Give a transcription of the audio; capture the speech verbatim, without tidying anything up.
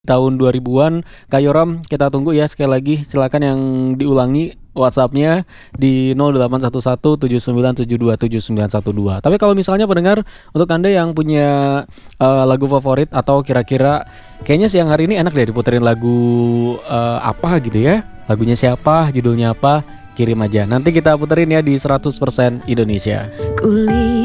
tahun dua ribuan. Kak Yoram, kita tunggu ya sekali lagi. Silakan yang diulangi WhatsApp-nya di nol delapan satu satu tujuh sembilan tujuh dua tujuh sembilan satu dua. Tapi kalau misalnya pendengar, untuk Anda yang punya uh, lagu favorit atau kira-kira kayaknya siang hari ini enak deh diputerin lagu uh, apa gitu ya. Lagunya siapa, judulnya apa, kirim aja. Nanti kita puterin ya di seratus persen Indonesia. Kuli